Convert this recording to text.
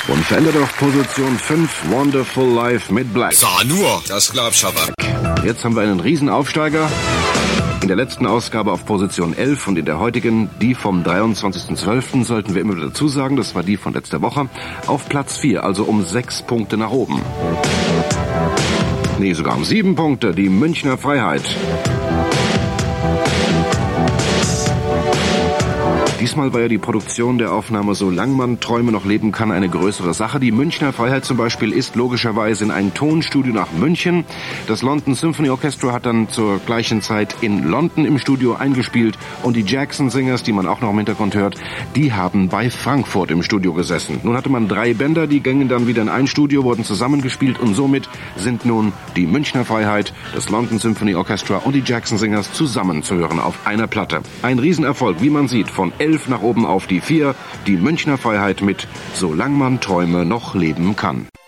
Und verändert auf Position 5 Wonderful Life mit Black. Sag nur, das glaubst du aber. Jetzt haben wir einen Riesenaufsteiger. In der letzten Ausgabe auf Position 11 und in der heutigen, die vom 23.12., sollten wir immer wieder dazu sagen, das war die von letzter Woche, auf Platz 4, also um 6 Punkte nach oben. Nee, sogar um 7 Punkte, die Münchner Freiheit. Diesmal war ja die Produktion der Aufnahme Solange man Träume noch leben kann eine größere Sache. Die Münchner Freiheit zum Beispiel ist logischerweise in ein Tonstudio nach München. Das London Symphony Orchestra hat dann zur gleichen Zeit in London im Studio eingespielt. Und die Jackson Singers, die man auch noch im Hintergrund hört, die haben bei Frankfurt im Studio gesessen. Nun hatte man 3 Bänder, die gingen dann wieder in ein Studio, wurden zusammengespielt und somit sind nun die Münchner Freiheit, das London Symphony Orchestra und die Jackson Singers zusammen zu hören auf einer Platte. Ein Riesenerfolg, wie man sieht, von 11 nach oben auf die 4, die Münchner Freiheit mit Solange man Träume noch leben kann.